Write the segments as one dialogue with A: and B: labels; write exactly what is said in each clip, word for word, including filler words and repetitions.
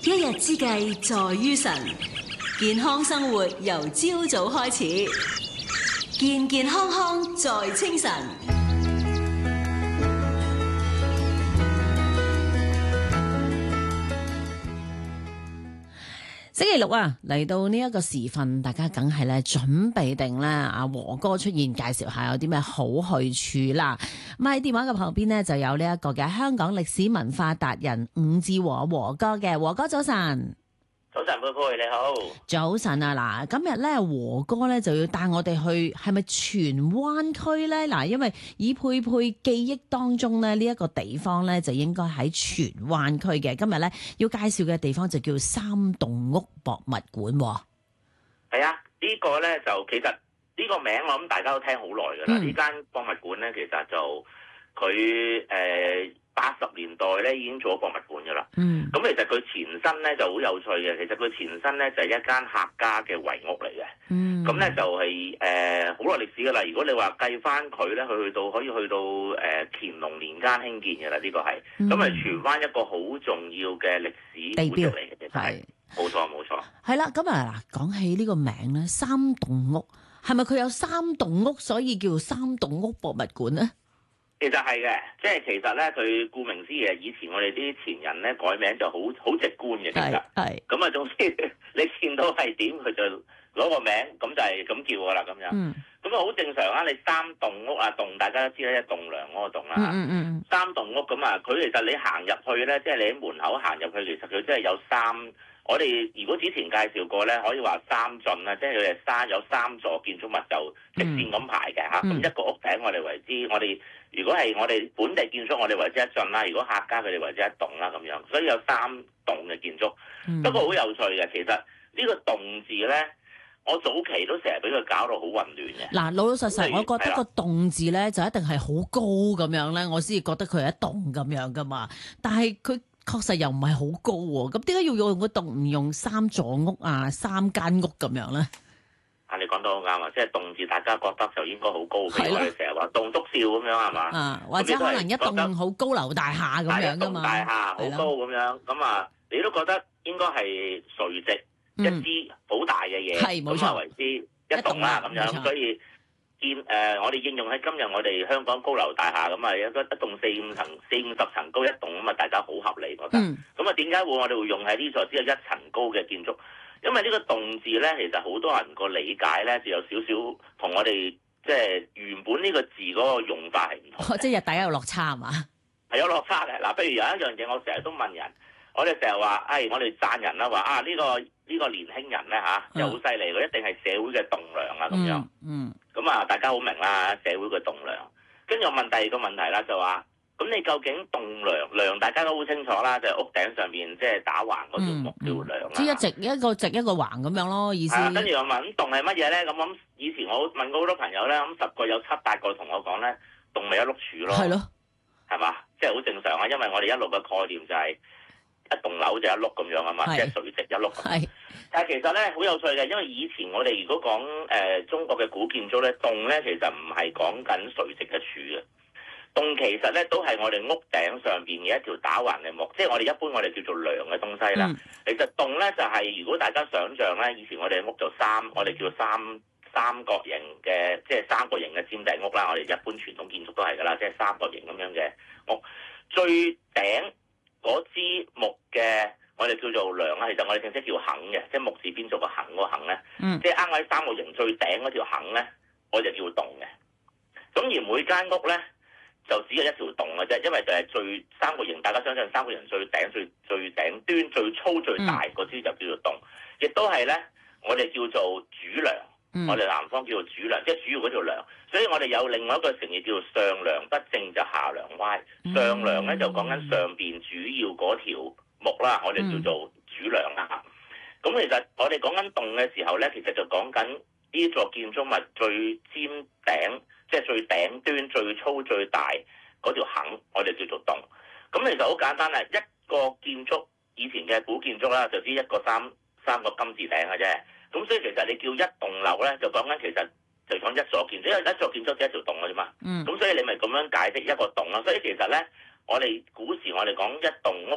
A: 一日之計在於晨，健康生活由朝早開始，健健康康在清晨。
B: 星期六啊，嚟到呢一個時分，大家梗係咧準備定咧，阿和哥出現介紹下有啲咩好去處啦。咁喺電話嘅旁邊呢，就有呢一個嘅香港歷史文化達人伍志和和哥嘅。和哥早晨。
C: 早晨，佩佩你好。
B: 早晨啊，嗱，今日咧和哥咧就要帶我哋去，係咪荃灣區咧？嗱，因為以佩佩記憶當中咧，呢一個地方咧就應該喺荃灣區嘅。今日咧要介紹嘅地方就叫三棟屋博物館。
C: 係啊，呢個咧就其實呢個名我諗大家都聽好耐噶啦。呢間博物館咧，其實就佢誒八十年代咧已經做咗博物館噶啦。嗯。咁其實佢前身咧就好有趣嘅。其實佢前身咧就係一間客家嘅遺屋嚟嘅。嗯。咁咧就係誒好耐歷史噶啦。如果你話計翻佢咧，佢去到可以去到誒乾隆年間興建嘅啦。呢個係。咁啊，荃灣一個好重要嘅歷史地標嚟嘅，其實係。冇錯冇錯。係
B: 啦，咁啊嗱，講起呢個名咧，三棟屋係咪佢有三棟屋，所以叫三棟屋博物館咧？
C: 其實係嘅，即係其實咧，佢顧名思義，以前我哋啲前人咧改名就好好直觀嘅，其實係咁啊。總之你見到係點，佢就攞個名，咁就係咁叫噶啦，咁樣。嗯。咁啊，好正常啊！你三棟屋啊，棟大家都知啦，一棟梁嗰個棟啦。嗯嗯。三棟屋咁啊，佢其實你行入去咧，即係你喺門口行入去，其實佢真係有三。我哋如果之前介紹過咧，可以話三進啊，即係佢哋三有三座建築物就直線咁排嘅嚇。咁、嗯、一個屋頂我哋為之，我哋如果係我哋本地建築，我哋為之一進啦；如果客家佢哋為之一棟啦咁樣。所以有三棟嘅建築。嗯、不過好有趣嘅，其實呢個棟字咧，我早期都成日俾佢搞到好混亂嘅。嗱，
B: 老老實實，我覺得個棟字咧就一定係好高咁樣咧，我先至覺得佢係一棟咁樣噶嘛。但係佢確實又唔係好高喎，咁點解要用個棟唔用三座屋啊、三間屋咁樣咧？
C: 啊，你講得好啱啊！即係棟字，大家覺得就應該好高，譬如我哋成日話棟篤笑咁樣係嘛？啊，
B: 或者可能一棟好高樓大廈咁樣噶嘛？
C: 大廈好高咁樣，咁啊，你都覺得應該係垂直一支好大嘅嘢，咁啊為之一棟啦咁樣，所以。見誒、呃，我哋應用喺今日我哋香港高樓大廈咁啊，有一個一棟四五層、四五十層高一棟咁啊，大家好合理覺得。咁啊、嗯，點解會我哋會用喺呢座只有一層高嘅建築？因為呢個棟字咧，其實好多人個理解咧，就有少少同我哋即係原本呢個字嗰個用法係唔同、哦。即係日底有落差係嘛？係有落差嘅。嗱，譬如有一樣嘢，我成日都問人，我哋成日話，誒、哎，我哋讚人啦，話啊呢、這個呢、這個年輕人咧嚇，又好犀利，佢一定係社會嘅棟梁啊咁樣。嗯。嗯咁啊，大家好明啦，社會嘅棟梁。跟住我問第二個問題啦，就話：咁你究竟棟梁梁大家都好清楚啦，就係、是、屋頂上邊即係打橫嗰條木叫梁啦。即係、嗯嗯、一直一個直一個橫咁樣咯，意思。跟住我問：棟係乜嘢咧？咁咁以前我問過好多朋友咧，咁十個有七八個同我講咧，棟咪一碌柱咯。係咯，係嘛？即係好正常啊，因為我哋一路嘅概念就係、是。一棟樓就一碌咁樣啊嘛，即係垂直一碌。係，但係其實咧好有趣嘅，因為以前我哋如果講誒、呃、中國嘅古建築咧，棟咧其實唔係講緊垂直嘅柱嘅，棟其實咧都係我哋屋頂上邊嘅一條打橫嘅木，即係我哋一般我哋叫做梁嘅東西啦。嗯、其實棟咧就係、是、如果大家想像咧，以前我哋嘅屋就三，我哋叫三三角形嘅，即係三角形嘅尖頂屋啦。我哋一般傳統建築都係㗎啦，即係三角形咁樣嘅屋，最頂。嗰支木嘅，我哋叫做梁啦，其實我哋正式叫桁嘅，即係木字邊做個桁嗰個桁咧，嗯、即係啱喺三角形最頂嗰條桁咧，我就叫棟嘅。咁而每間屋咧就只有一條棟嘅啫，因為就係最三角形，大家相信三角形最頂最最頂端最粗最大嗰支就叫做棟，亦都係咧我哋叫做主梁。嗯、我哋南方叫做主梁，即係主要嗰條梁，所以我哋有另外一個成語叫做上梁不正就下梁歪。上梁咧就講緊上邊主要嗰條木啦，我哋叫做主梁啦。咁、嗯、其實我哋講緊棟嘅時候咧，其實就講緊呢座建築物最尖頂，即係最頂端最粗最大嗰條桁，我哋叫做棟。咁其實好簡單啦，一個建築以前嘅古建築啦，就知一個三三個金字頂嘅啫。咁所以其實你叫一棟樓咧，就講緊其實就講一座建築，因為一座建築只一條棟嘅啫嘛。嗯。咁所以你咪咁樣解釋一個棟咯。所以其實咧，我哋古時我哋講一棟屋嘅時候咧。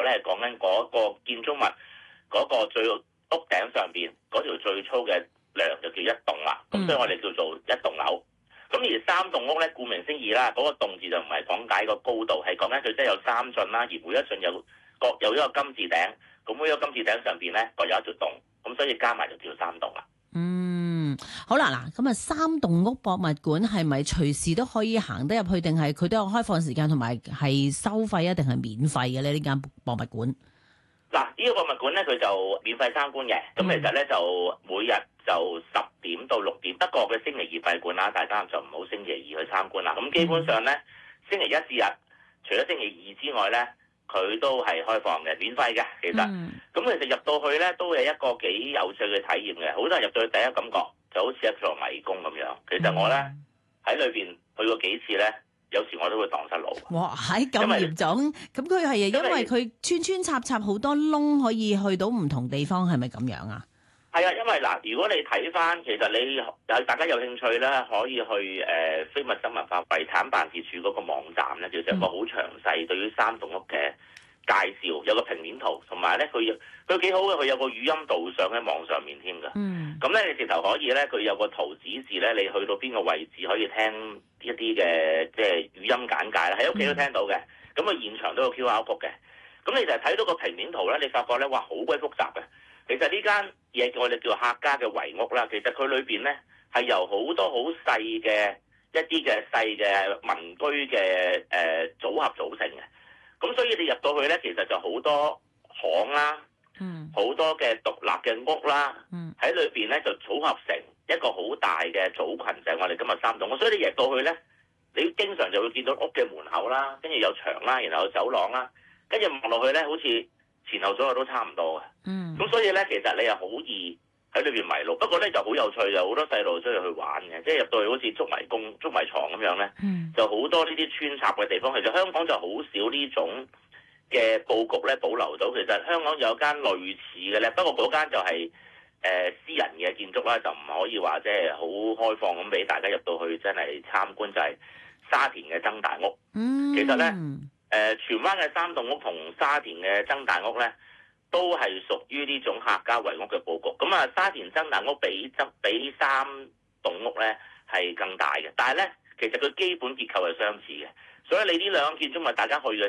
C: 頭咧係講緊嗰個建築物嗰個最屋頂上邊嗰條最粗嘅梁就叫一棟啦。咁、嗯、所以我哋叫做一棟樓。咁而三棟屋咧，顧名思義啦，嗰、那個棟字就唔係講解個高度，係講緊佢真係有三進啦，而每一進有各有一個金字頂，咁每一個金字頂上邊咧各有一條棟，咁所以加埋就叫三棟啦。
B: 嗯，好啦，嗱，咁啊三棟屋博物館係咪隨時都可以行得入去，定係佢都有開放時間同埋係收費啊，定係免費嘅咧？呢間博物館？嗱，
C: 呢個博物館咧，佢就免費參觀嘅。咁、嗯、其實咧就每日就十點到六點，不過佢星期二閉館啦，大家就唔好星期二去參觀啦。咁基本上咧，星期一至日，除咗星期二之外咧，佢都係開放嘅，免費嘅。其實，咁、嗯、其實入到去咧，都係一個幾有趣嘅體驗嘅。好多人入到去第一感覺就好似一座迷宮咁樣。其實我咧喺裏邊去過幾次咧。有時我都會蕩失路。
B: 哇，係咁嚴重？咁佢係因為佢穿穿插插好多窿，可以去到唔同地方，係咪咁樣啊？
C: 係啊，因為嗱，如果你睇翻，其實你有大家有興趣咧，可以去誒、呃、非物質文化遺產辦事處嗰個網站咧，其實有個好詳細對於三棟屋嘅介紹，有個平面圖，同埋咧佢佢幾好嘅，佢有個語音導賞喺網上面添㗎。嗯。咁咧，你直頭可以咧，佢有個圖指示咧，你去到邊個位置可以聽一啲嘅即係語音簡介啦，喺屋企都聽到嘅。咁啊、嗯，現場都有 Q R code 嘅。咁你就係睇到個平面圖咧，你發覺咧，哇，好鬼複雜嘅。其實呢間嘢我哋叫客家嘅圍屋啦，其實佢裏邊咧係由好多好細嘅一啲嘅細嘅民居嘅誒、呃、組合組成嘅。咁所以你入到去咧，其實就好多巷啦，嗯，好多嘅獨立嘅屋啦，嗯，喺裏邊咧就組合成一個好大嘅組群，就係、是、我哋今日三棟。所以你入到去咧，你經常就會見到屋嘅門口啦，跟住有牆啦，然後有走廊啦，跟住望落去咧，好似前後左右都差唔多嘅，嗯。咁所以咧，其實你又好易喺裏邊迷路。不過咧就好有趣，有好多細路中意去玩嘅，即係入到去好似捉迷宮、捉迷藏咁樣咧，嗯，就好多呢啲穿插嘅地方。其實香港就好少呢種嘅佈局咧保留到。其實香港有間類似嘅咧，不過嗰間就係、是、誒、呃、私人嘅建築啦，就唔可以話即係好開放咁俾大家入到去真係參觀。就係、是、沙田嘅曾大屋。嗯，其實咧誒、呃、荃灣嘅三棟屋同沙田嘅曾大屋咧，都係屬於呢種客家圍屋嘅佈局。咁啊，沙田曾大屋比曾比三棟屋咧係更大嘅，但係咧其實佢基本結構係相似嘅。所以你呢兩個建築物大家去嘅